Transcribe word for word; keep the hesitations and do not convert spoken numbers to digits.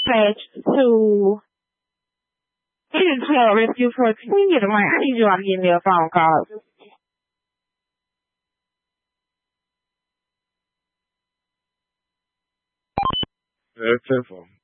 dispatch to Child Rescue for can you get a line? I need you all to give me a phone call. Yeah, ten four.